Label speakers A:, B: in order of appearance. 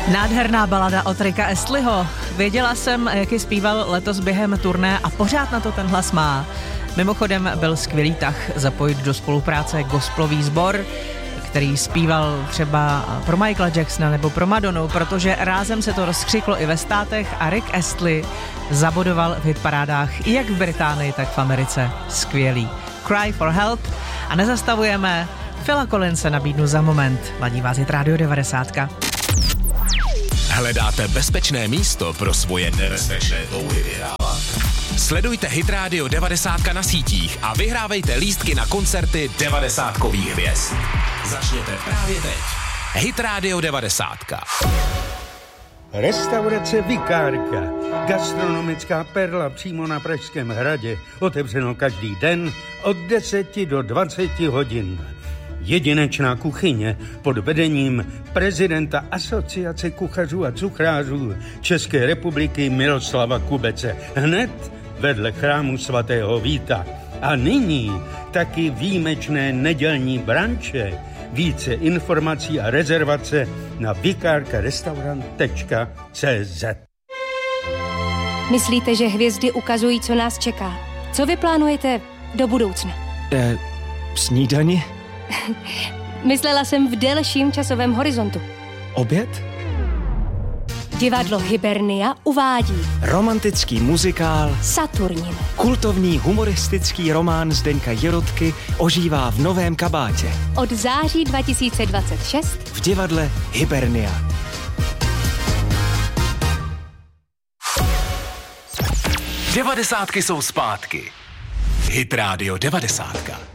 A: Nádherná balada od Ricka Astleyho. Věděla jsem, jak ji zpíval letos během turné a pořád na to ten hlas má. Mimochodem byl skvělý tah zapojit do spolupráce gospelový sbor, který zpíval třeba pro Michaela Jacksona nebo pro Madonu, protože rázem se to rozkřiklo i ve státech a Rick Astley zabodoval v hitparádách jak v Británii, tak v Americe. Skvělý. Cry for Help a nezastavujeme. Phila Collinse nabídnu za moment. Ladí vás Hit Radio 90.
B: Hledáte bezpečné místo pro svoje nebezpečné touhy vyhrávat? Sledujte Hit Radio 90 na sítích a vyhrávejte lístky na koncerty 90kových hvězd. Začněte právě teď. Hit Radio 90.
C: Restaurace Vikárka. Gastronomická perla přímo na Pražském hradě. Otevřeno každý den od 10 do 20 hodin. Jedinečná kuchyně pod vedením prezidenta Asociace kuchařů a cuchrářů České republiky Miroslava Kubece. Hned vedle chrámu svatého Víta. A nyní taky výjimečné nedělní branče. Více informací a rezervace na vikarkarestaurant.cz.
D: Myslíte, že hvězdy ukazují, co nás čeká? Co vy plánujete do budoucna?
E: Snídani?
D: Myslela jsem v delším časovém horizontu.
E: Oběd?
D: Divadlo Hibernia uvádí
E: Romantický muzikál
D: Saturnin.
E: Kultovní humoristický román Zdeňka Jirotky ožívá v Novém kabátě.
D: Od září 2026
E: v divadle Hibernia.
B: Devadesátky jsou zpátky. Hit Radio 90.